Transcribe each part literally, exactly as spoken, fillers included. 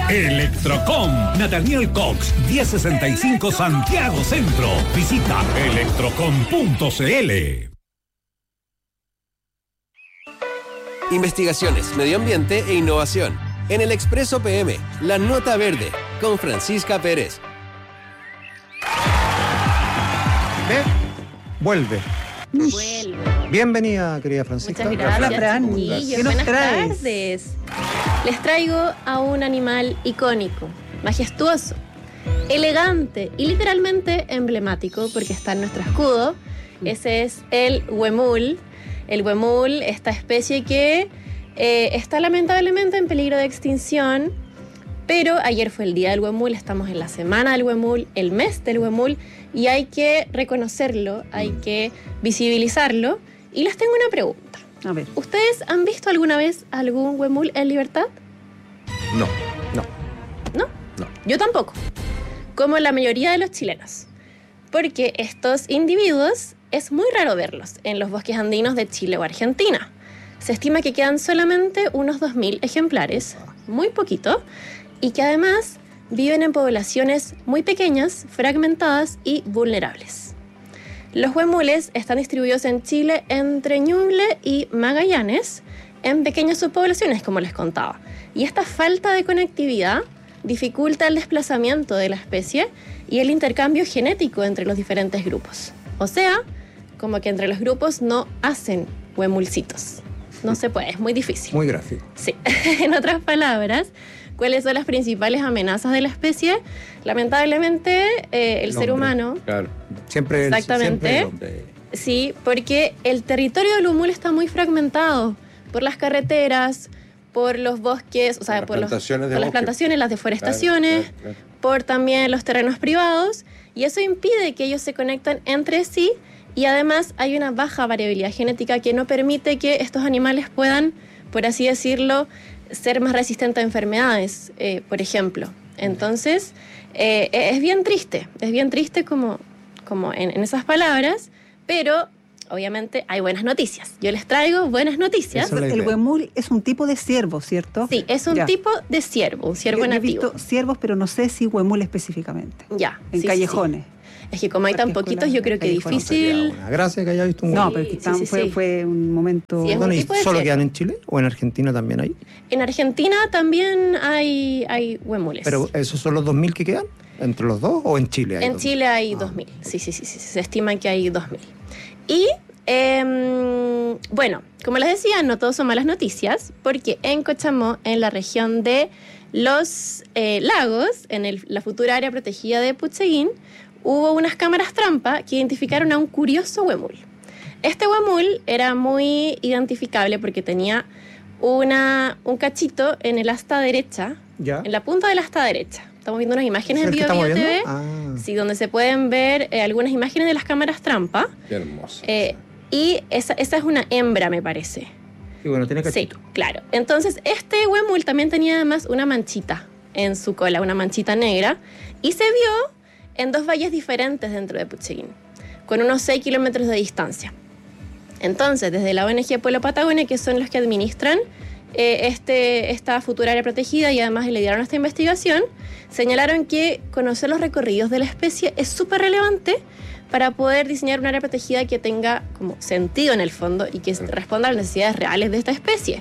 Electrocom, Nathaniel Cox, diez sesenta y cinco Santiago Centro. Visita electrocom punto c l. Investigaciones, medio ambiente e innovación. En el Expreso P M, la nota verde, con Francisca Pérez. ¿Ve? Vuelve. Vuelve. Bienvenida, querida Francisca. Muchas gracias, Fran. chiquillos. ¿Qué nos Buenas traes? tardes. Les traigo a un animal icónico, majestuoso, elegante y literalmente emblemático porque está en nuestro escudo. Ese es el huemul. El huemul, esta especie que eh, está lamentablemente en peligro de extinción, pero ayer fue el día del huemul, estamos en la semana del huemul, el mes del huemul, y hay que reconocerlo, hay que visibilizarlo. Y les tengo una pregunta. A ver. ¿Ustedes han visto alguna vez algún huemul en libertad? No, no. ¿No? No. Yo tampoco. Como la mayoría de los chilenos. Porque estos individuos es muy raro verlos en los bosques andinos de Chile o Argentina. Se estima que quedan solamente unos dos mil ejemplares, muy poquito, y que además viven en poblaciones muy pequeñas, fragmentadas y vulnerables. Los huemules están distribuidos en Chile entre Ñuble y Magallanes, en pequeñas subpoblaciones, como les contaba. Y esta falta de conectividad dificulta el desplazamiento de la especie y el intercambio genético entre los diferentes grupos. O sea, como que entre los grupos no hacen huemulcitos. No se puede, es muy difícil. Muy gráfico. Sí. En otras palabras, ¿cuáles son las principales amenazas de la especie? Lamentablemente, eh, el, el ser humano... Claro. Siempre, exactamente, siempre el hombre. Sí, porque el territorio del huemul está muy fragmentado por las carreteras, por los bosques, o sea, las por, los, plantaciones de por las bosque. plantaciones, las deforestaciones, Claro, claro, claro. por también los terrenos privados, y eso impide que ellos se conecten entre sí, y además hay una baja variabilidad genética que no permite que estos animales puedan, por así decirlo, ser más resistentes a enfermedades, eh, por ejemplo. Entonces, eh, es bien triste, es bien triste como, como en, en esas palabras, pero obviamente hay buenas noticias. Yo les traigo buenas noticias. Eso es la El idea. huemul es un tipo de ciervo, ¿cierto? Sí, es un Ya. tipo de ciervo, un ciervo Yo he nativo. visto ciervos, pero no sé si huemul específicamente. Ya. En sí, callejones. sí, sí. Es que como hay tan Porque poquitos, yo creo que es callejones. difícil. Una gracia que haya visto un No, huevo. pero es que sí, tan- sí, fue, sí. fue un momento... Sí, es un Bueno, ¿y tipo de solo ciervo. quedan en Chile o en Argentina también hay? En Argentina también hay, hay huemules. Pero ¿esos son los dos mil que quedan? ¿Entre los dos o en Chile hay En dos mil? Chile hay Ah. dos mil. Sí, sí, sí, sí. Se estima que hay dos mil. Y, eh, bueno, como les decía, no todos son malas noticias, porque en Cochamó, en la región de los eh, lagos, en el- la futura área protegida de Pucheguín, hubo unas cámaras trampa que identificaron a un curioso huemul. Este huemul era muy identificable porque tenía una, un cachito en el asta derecha, ¿Ya? en la punta del asta derecha. Estamos viendo unas imágenes ¿Es en el que Bio estamos Bio T V. viendo? Ah. Sí, donde se pueden ver eh, algunas imágenes de las cámaras trampa. Qué hermoso. Eh, y esa, esa es una hembra, me parece. Sí, bueno, tiene Sí, cachito. claro. Entonces, este huemul también tenía además una manchita en su cola, una manchita negra, y se vio en dos valles diferentes dentro de Pucheguín, con unos seis kilómetros de distancia. Entonces, desde la O N G Pueblo Patagonia, que son los que administran eh, este, esta futura área protegida y además le dieron esta investigación, señalaron que conocer los recorridos de la especie es súper relevante para poder diseñar una área protegida que tenga como sentido en el fondo y que responda a las necesidades reales de esta especie.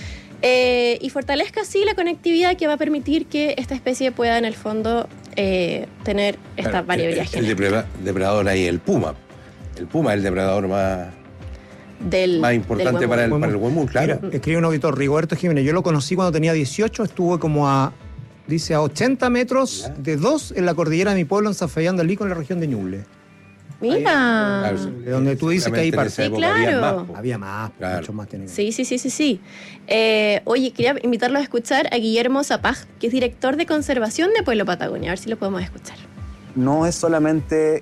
Eh, y fortalezca así la conectividad que va a permitir que esta especie pueda en el fondo eh, tener esta Claro, variabilidad el, el genética depredador, depredador ahí, el puma. El puma es el depredador más, del, más del importante huemul. para el, Huemul. para el huemul, claro. Mira, escribe un auditor, Rigoberto Jiménez. Yo lo conocí cuando tenía dieciocho, estuvo como a, dice, a ochenta metros Ya. de dos en la cordillera de mi pueblo, en San Fayán del Lico, en la región de Ñuble. Mira. Claro, sí. De donde tú dices que ahí Seguramente en esa parte. Sí, época había claro. más, po. Había más, Claro. mucho más tiene que Sí, sí, sí, sí, sí. Eh, oye, quería invitarlos a escuchar a Guillermo Zapaj, que es director de conservación de Pueblo Patagonia. A ver si lo podemos escuchar. No es solamente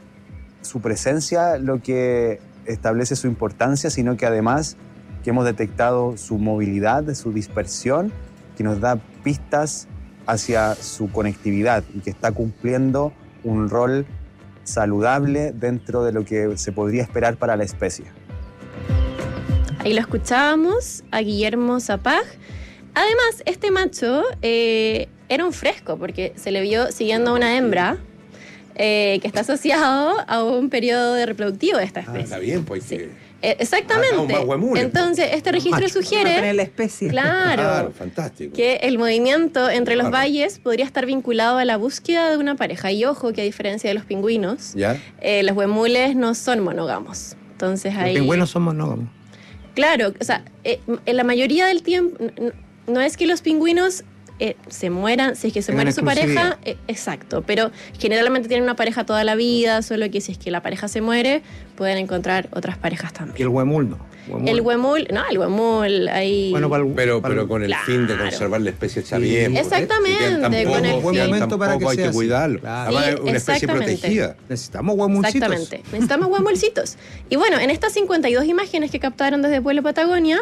su presencia lo que establece su importancia, sino que además que hemos detectado su movilidad, su dispersión, que nos da pistas hacia su conectividad y que está cumpliendo un rol saludable dentro de lo que se podría esperar para la especie. Ahí lo escuchábamos a Guillermo Zapaj. Además, este macho eh, era un fresco, porque se le vio siguiendo a una hembra eh, que está asociado a un periodo de reproductivo de esta especie. Ah, está bien, pues Sí. que... Eh, exactamente. Ah, no, más huemules, Entonces, este registro Macho. sugiere Tener la especie. claro, Claro, fantástico. que el movimiento entre los Claro. valles podría estar vinculado a la búsqueda de una pareja. Y ojo que a diferencia de los pingüinos, ¿Ya? eh, los huemules no son monógamos. Entonces Los ahí... pingüinos son monógamos. Claro, o sea, eh, en la mayoría del tiempo, n- no es que los pingüinos eh, se mueran, si es que se Tengan muere su exclusividad. pareja, eh, exacto, pero generalmente tienen una pareja toda la vida, solo que si es que la pareja se muere, pueden encontrar otras parejas Y también. el huemul no. Huemul. El huemul, no, el huemul, ahí... Bueno, para el, Pero, para el- pero con el Claro. fin de conservar la especie está Sí. bien. porque Exactamente, si quedan tan con el pocos, fin. quedan Buen tan momento para que pocos, hay sea que así. cuidarlo. Claro. Además, Sí, es una especie exactamente. protegida. Necesitamos huemulcitos. Exactamente, necesitamos huemulcitos. Y bueno, en estas cincuenta y dos imágenes que captaron desde Pueblo Patagonia,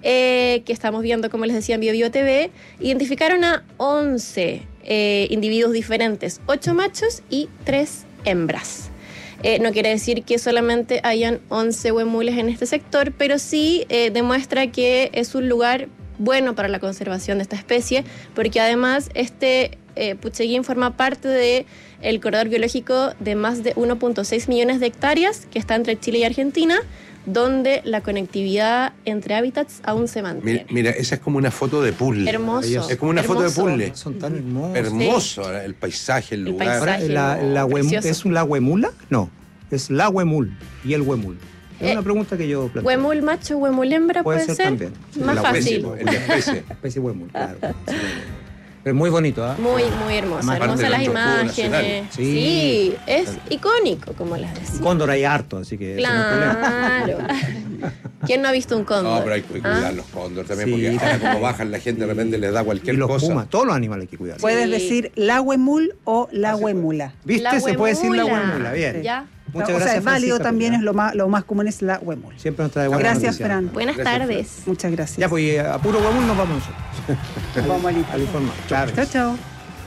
eh, que estamos viendo, como les decía, en Bio Bio T V, identificaron a once eh, individuos diferentes, ocho machos y tres hembras. Eh, no quiere decir que solamente hayan once huemules en este sector, pero sí eh, demuestra que es un lugar bueno para la conservación de esta especie, porque además este eh, Pucheguín forma parte de el corredor biológico de más de uno punto seis millones de hectáreas que está entre Chile y Argentina, donde la conectividad entre hábitats aún se mantiene. Mira, mira, esa es como una foto de puzzle. Hermoso. Es como una foto de hermoso. puzzle. Son tan hermosos. Hermoso el paisaje, el El lugar. paisaje. Ahora, la, la huem- Precioso. ¿es la huemula? No, es la huemul y el huemul. Es Eh, una pregunta que yo planteo. Huemul macho, huemul hembra, Puede puede, ser también. Más la fácil. especie, en la especie. Especie huemul, claro. Sí, pero es muy bonito, ¿ah? Muy, muy hermosa. Además, Hermosas parte de las nuestro escudo imágenes. nacional. Sí. Sí, es icónico, como les decía. Cóndor hay harto, así que eso no es problema. Claro. ¿Quién no ha visto un cóndor? No, pero hay que ¿Ah? cuidar los cóndores también, Sí. porque ahora como bajan la gente de repente les da Y cualquier los cosa. pumas, todos los animales hay que cuidar. Puedes Sí. decir la huemul o la huemula. ¿Viste? La Se puede decir la huemula. huemula, bien. Ya. Muchas o gracias, sea, es válido Francisca, también, Pilar. es lo más, lo más común es la huemul. Siempre nos trae buenas Gracias, noticias. Fran. Buenas Gracias, tardes. Muchas gracias. Ya, pues eh, a puro huemul nos vamos nosotros. Vamos al al informar. Claro. Chao, chao.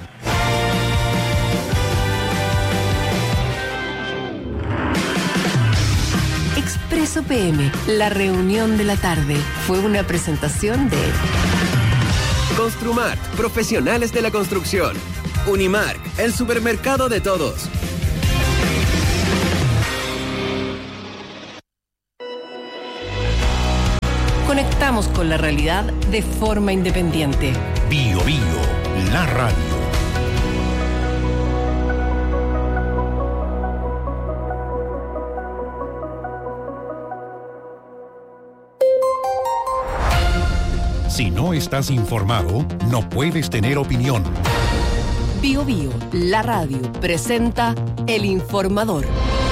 Expreso P M, la reunión de la tarde, fue una presentación de Construmart, profesionales de la construcción. Unimark, el supermercado de todos. Conectamos con la realidad de forma independiente. Bio Bio, la radio. Si no estás informado, no puedes tener opinión. Bio Bio, la radio, presenta El Informador.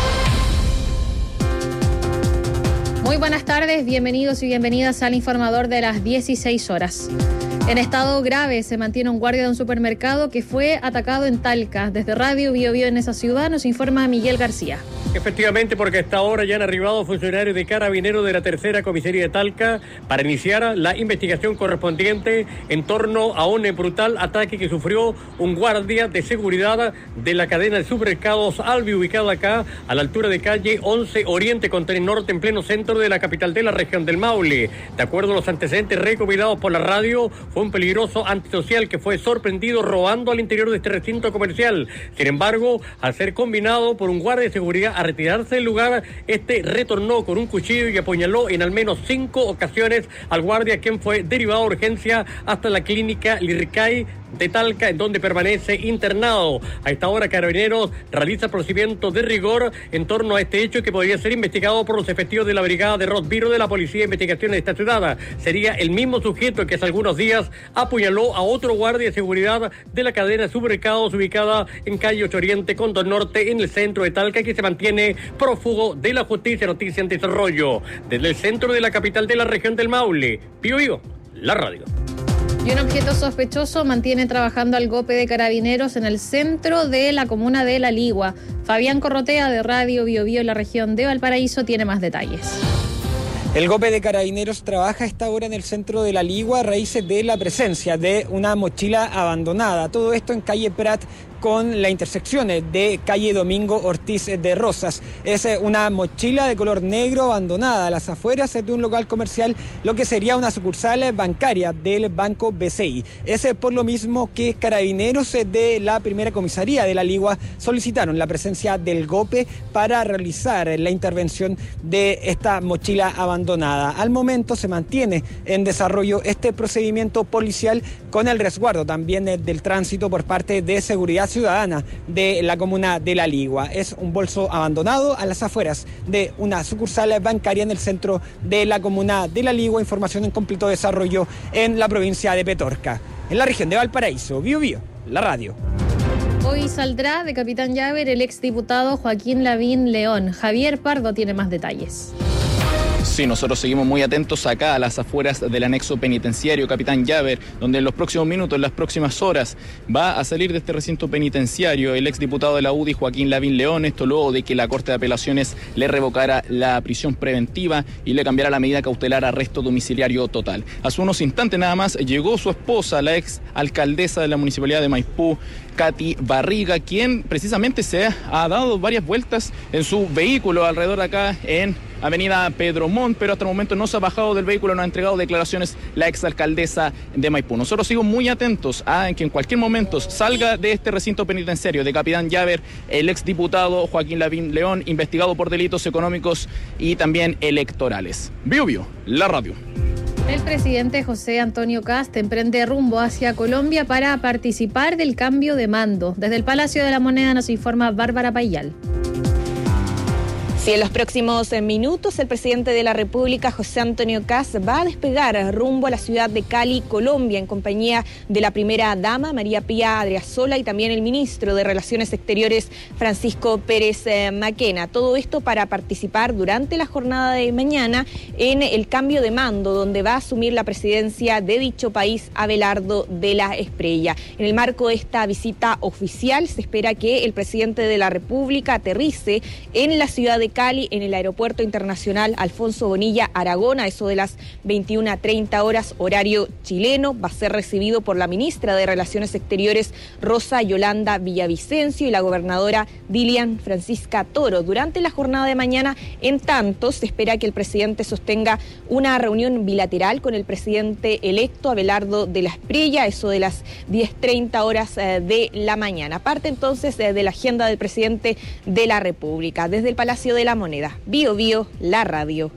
Muy buenas tardes, bienvenidos y bienvenidas al Informador de las dieciséis horas. En estado grave se mantiene un guardia de un supermercado que fue atacado en Talca. Desde Radio Bio Bio en esa ciudad nos informa Miguel García. Efectivamente, porque hasta ahora ya han arribado funcionarios de Carabineros de la tercera comisaría de Talca para iniciar la investigación correspondiente en torno a un brutal ataque que sufrió un guardia de seguridad de la cadena de supermercados Albi, ubicada acá a la altura de calle once Oriente con Tren Norte, en pleno centro de la capital de la región del Maule. De acuerdo a los antecedentes recopilados por la radio, fue un peligroso antisocial que fue sorprendido robando al interior de este recinto comercial. Sin embargo, al ser combinado por un guardia de seguridad a retirarse del lugar, este retornó con un cuchillo y apuñaló en al menos cinco ocasiones al guardia, quien fue derivado a urgencia hasta la clínica Lircay de Talca, en donde permanece internado. A esta hora, Carabineros realiza procedimientos de rigor en torno a este hecho que podría ser investigado por los efectivos de la brigada de Rotbiro de la Policía de Investigaciones de esta ciudad. Sería el mismo sujeto que hace algunos días apuñaló a otro guardia de seguridad de la cadena de supermercados ubicada en calle ocho Oriente con Don Norte, en el centro de Talca, que se mantiene prófugo de la justicia. Noticia en desarrollo desde el centro de la capital de la región del Maule. Bio Bio, la radio. Y un objeto sospechoso mantiene trabajando al golpe de Carabineros en el centro de la comuna de La Ligua. Fabián Corrotea, de Radio Bio Bio en la región de Valparaíso, tiene más detalles. El golpe de Carabineros trabaja a esta hora en el centro de La Ligua a raíz de la presencia de una mochila abandonada. Todo esto en calle Prat con la intersección de calle Domingo Ortiz de Rosas. Es una mochila de color negro abandonada a las afueras de un local comercial, lo que sería una sucursal bancaria del Banco B C I. Es por lo mismo que carabineros de la primera comisaría de La Ligua solicitaron la presencia del GOPE para realizar la intervención de esta mochila abandonada. Al momento se mantiene en desarrollo este procedimiento policial con el resguardo también del tránsito por parte de Seguridad Ciudadana de la comuna de La Ligua. Es un bolso abandonado a las afueras de una sucursal bancaria en el centro de la comuna de La Ligua. Información en completo desarrollo en la provincia de Petorca. En la región de Valparaíso, Bio Bio, la radio. Hoy saldrá de Capitán Llaver el exdiputado Joaquín Lavín León. Javier Pardo tiene más detalles. Sí, nosotros seguimos muy atentos acá a las afueras del anexo penitenciario Capitán Llaver, donde en los próximos minutos, en las próximas horas, va a salir de este recinto penitenciario el exdiputado de la U D I, Joaquín Lavín León, esto luego de que la Corte de Apelaciones le revocara la prisión preventiva y le cambiara la medida cautelar a arresto domiciliario total. Hace unos instantes nada más llegó su esposa, la ex alcaldesa de la Municipalidad de Maipú, Katy Barriga, quien precisamente se ha dado varias vueltas en su vehículo alrededor de acá en Avenida Pedro Montt, pero hasta el momento no se ha bajado del vehículo, no ha entregado declaraciones la exalcaldesa de Maipú. Nosotros seguimos muy atentos a que en cualquier momento salga de este recinto penitenciario de Capitán Llaver el exdiputado Joaquín Lavín León, investigado por delitos económicos y también electorales. Bio Bio, la radio. El presidente José Antonio Kast emprende rumbo hacia Colombia para participar del cambio de mando. Desde el Palacio de la Moneda nos informa Bárbara Payal. Sí, en los próximos minutos el presidente de la República, José Antonio Kast, va a despegar rumbo a la ciudad de Cali, Colombia, en compañía de la primera dama, María Pía Adriasola, y también el ministro de Relaciones Exteriores, Francisco Pérez eh, Maquena. Todo esto para participar durante la jornada de mañana en el cambio de mando, donde va a asumir la presidencia de dicho país Abelardo de la Espriella. En el marco de esta visita oficial, se espera que el presidente de la República aterrice en la ciudad de Cali, en el Aeropuerto Internacional Alfonso Bonilla Aragón, a eso de las veintiuna treinta horas, horario chileno. Va a ser recibido por la ministra de Relaciones Exteriores, Rosa Yolanda Villavicencio, y la gobernadora Dilian Francisca Toro. Durante la jornada de mañana, en tanto, se espera que el presidente sostenga una reunión bilateral con el presidente electo Abelardo de la Espriella, a eso de las diez treinta horas de la mañana. Parte entonces de la agenda del presidente de la República. Desde el Palacio de la Moneda, Bio Bio, la radio.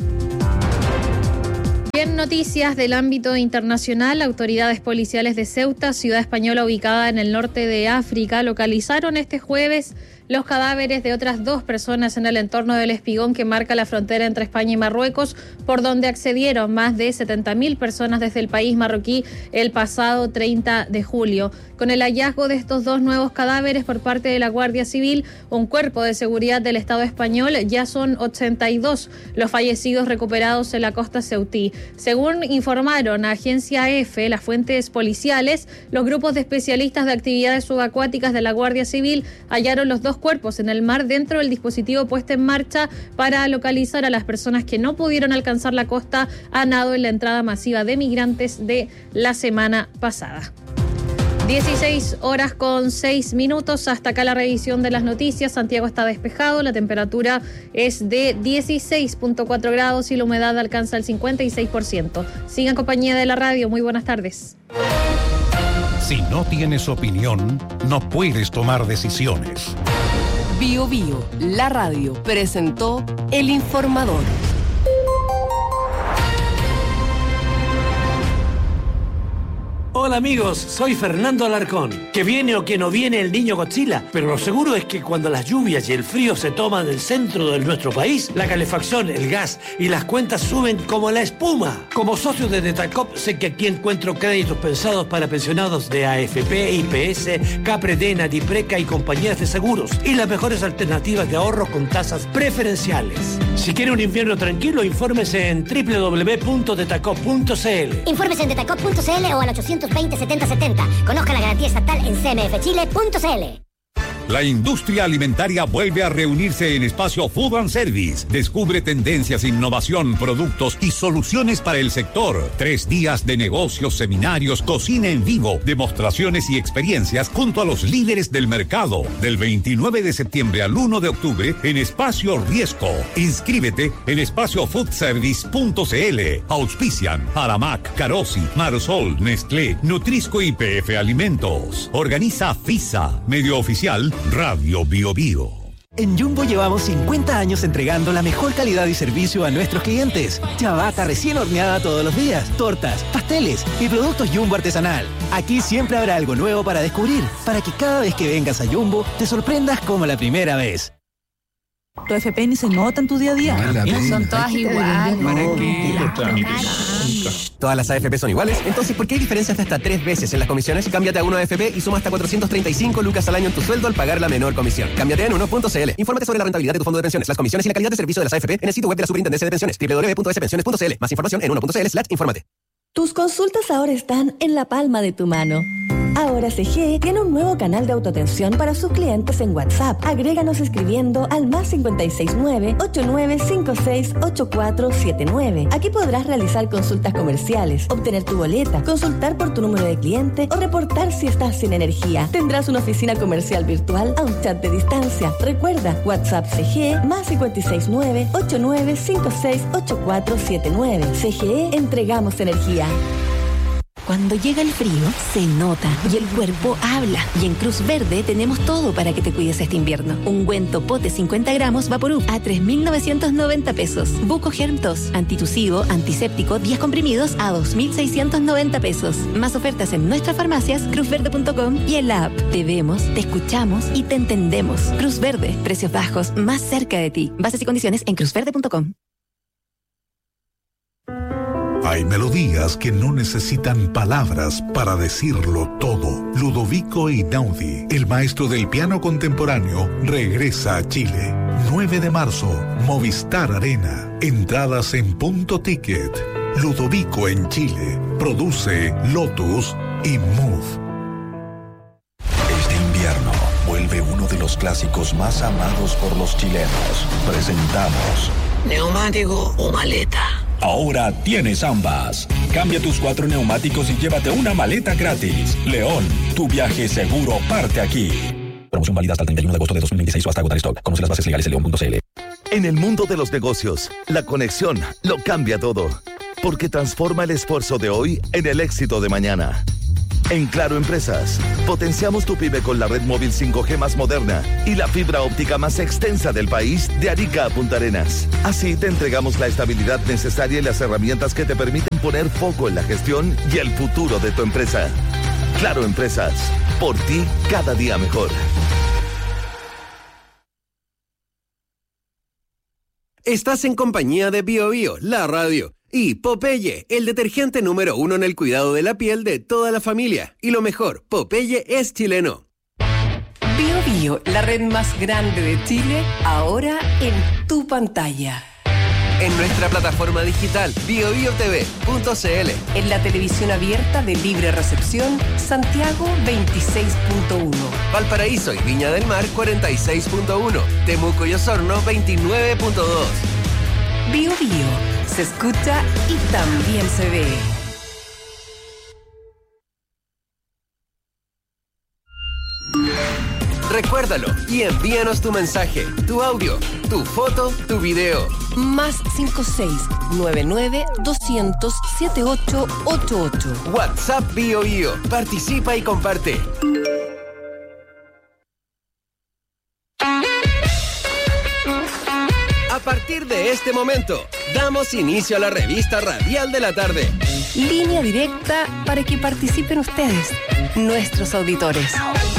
En noticias del ámbito internacional, autoridades policiales de Ceuta, ciudad española ubicada en el norte de África, localizaron este jueves los cadáveres de otras dos personas en el entorno del espigón que marca la frontera entre España y Marruecos, por donde accedieron más de setenta mil personas desde el país marroquí el pasado treinta de julio. Con el hallazgo de estos dos nuevos cadáveres por parte de la Guardia Civil, un cuerpo de seguridad del Estado español, ya son ochenta y dos los fallecidos recuperados en la costa ceutí. Según informaron a Agencia F, las fuentes policiales, los grupos de especialistas de actividades subacuáticas de la Guardia Civil hallaron los dos cuerpos en el mar dentro del dispositivo puesto en marcha para localizar a las personas que no pudieron alcanzar la costa a nado en la entrada masiva de migrantes de la semana pasada. dieciséis horas con seis minutos, hasta acá la revisión de las noticias. Santiago está despejado, la temperatura es de dieciséis punto cuatro grados y la humedad alcanza el cincuenta y seis por ciento. Sigan en compañía de la radio, muy buenas tardes. Si no tienes opinión, no puedes tomar decisiones. Bio Bio, la radio, presentó El Informador. Hola amigos, soy Fernando Alarcón. Que viene o que no viene el niño Godzilla, pero lo seguro es que cuando las lluvias y el frío se toman el centro de nuestro país, la calefacción, el gas y las cuentas suben como la espuma. Como socio de Detacop, sé que aquí encuentro créditos pensados para pensionados de A F P, I P S, Capredena, Dipreca y compañías de seguros, y las mejores alternativas de ahorro con tasas preferenciales. Si quiere un invierno tranquilo, infórmese en doble u doble u doble u punto detacop punto c l. Infórmese en detacop punto c l o al ochocientos veinte setenta setenta. Conozca la garantía estatal en c m f chile punto c l. La industria alimentaria vuelve a reunirse en Espacio Food and Service. Descubre tendencias, innovación, productos y soluciones para el sector. Tres días de negocios, seminarios, cocina en vivo, demostraciones y experiencias junto a los líderes del mercado. Del veintinueve de septiembre al uno de octubre en Espacio Riesco. Inscríbete en espacio food service punto c l. Auspician Aramac, Carosi, Marsol, Nestlé, Nutrisco y P F Alimentos. Organiza FISA, medio oficial Radio Bio Bio. En Jumbo llevamos cincuenta años entregando la mejor calidad y servicio a nuestros clientes. Ciabatta recién horneada todos los días, tortas, pasteles y productos Jumbo artesanal. Aquí siempre habrá algo nuevo para descubrir, para que cada vez que vengas a Jumbo te sorprendas como la primera vez. ¿Tu F P ni se nota en tu día a día? No son todas iguales. ¿Para qué? ¿Todas las A F P son iguales? Entonces, ¿por qué hay diferencias de hasta tres veces en las comisiones? Cámbiate a Uno A F P y suma hasta cuatrocientos treinta y cinco lucas al año en tu sueldo al pagar la menor comisión. Cámbiate en uno punto c l. Infórmate sobre la rentabilidad de tu fondo de pensiones, las comisiones y la calidad de servicio de las A F P en el sitio web de la Superintendencia de Pensiones, doble u doble u doble u punto s pensiones punto c l. Más información en uno punto c l slash infórmate. Tus consultas ahora están en la palma de tu mano. Ahora C G E tiene un nuevo canal de autoatención para sus clientes en WhatsApp. Agréganos escribiendo al más cinco seis nueve, ocho nueve cinco seis, ocho cuatro siete nueve. Aquí podrás realizar consultas comerciales, obtener tu boleta, consultar por tu número de cliente o reportar si estás sin energía. Tendrás una oficina comercial virtual a un chat de distancia. Recuerda, WhatsApp C G E más cinco seis nueve, ocho nueve cinco seis, ocho cuatro siete nueve. C G E, entregamos energía. Cuando llega el frío, se nota y el cuerpo habla. Y en Cruz Verde tenemos todo para que te cuides este invierno. Ungüento Pote cincuenta gramos Vaporub a tres mil novecientos noventa pesos. Buco Germ Tos, antitusivo, antiséptico, diez comprimidos a dos mil seiscientos noventa pesos. Más ofertas en nuestras farmacias, cruz verde punto com y en la app. Te vemos, te escuchamos y te entendemos. Cruz Verde, precios bajos más cerca de ti. Bases y condiciones en cruz verde punto com. Hay melodías que no necesitan palabras para decirlo todo. Ludovico Einaudi, el maestro del piano contemporáneo, regresa a Chile. nueve de marzo, Movistar Arena. Entradas en Punto Ticket. Ludovico en Chile. Produce Lotus y Move. Este invierno vuelve uno de los clásicos más amados por los chilenos. Presentamos ¿neumático o maleta? Ahora tienes ambas. Cambia tus cuatro neumáticos y llévate una maleta gratis. León, tu viaje seguro parte aquí. Promoción válida hasta el treinta y uno de agosto de dos mil veintiséis o hasta agotar stock. Conoce las bases legales en león punto c l. En el mundo de los negocios, la conexión lo cambia todo. Porque transforma el esfuerzo de hoy en el éxito de mañana. En Claro Empresas, potenciamos tu pyme con la red móvil cinco G más moderna y la fibra óptica más extensa del país de Arica a Punta Arenas. Así te entregamos la estabilidad necesaria y las herramientas que te permiten poner foco en la gestión y el futuro de tu empresa. Claro Empresas, por ti cada día mejor. Estás en compañía de Bio Bio, la radio. Y Popeye, el detergente número uno en el cuidado de la piel de toda la familia. Y lo mejor, Popeye es chileno. Bio Bio, la red más grande de Chile, ahora en tu pantalla. En nuestra plataforma digital, bio bio t v punto c l. En la televisión abierta de libre recepción, Santiago veintiséis punto uno. Valparaíso y Viña del Mar cuarenta y seis punto uno. Temuco y Osorno veintinueve punto dos. Bio Bio, se escucha y también se ve. Recuérdalo y envíanos tu mensaje, tu audio, tu foto, tu video. Más cinco seis nueve nueve dos cero cero siete ocho ocho ocho. WhatsApp Bio Bio. Participa y comparte. A partir de este momento, damos inicio a la revista radial de la tarde. Línea directa para que participen ustedes, nuestros auditores.